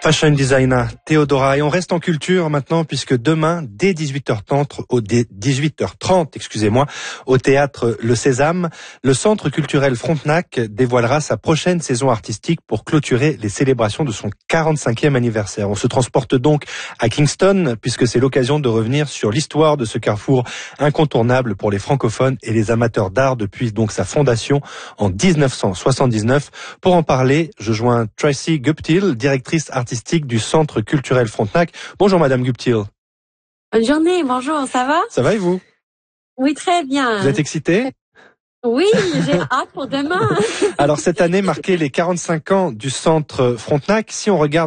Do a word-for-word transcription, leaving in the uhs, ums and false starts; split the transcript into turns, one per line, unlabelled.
Fashion designer Théodora. Et on reste en culture maintenant puisque demain, dès dix-huit heures trente, au dix-huit heures trente, excusez-moi, au théâtre Le Sésame, le Centre culturel Frontenac dévoilera sa prochaine saison artistique pour clôturer les célébrations de son quarante-cinquième anniversaire. On se transporte donc à Kingston puisque c'est l'occasion de revenir sur l'histoire de ce carrefour incontournable pour les francophones et les amateurs d'art depuis donc sa fondation en dix-neuf cent soixante-dix-neuf. Pour en parler, je joins Tracy Guptill, directrice artistique du Centre culturel Frontenac. Bonjour Madame Guptill.
Bonne journée, bonjour, ça va?
Ça va et vous?
Oui, très bien.
Vous êtes excitée?
Oui, j'ai hâte pour demain.
Alors cette année marquait les quarante-cinq ans du Centre Frontenac. Si on regarde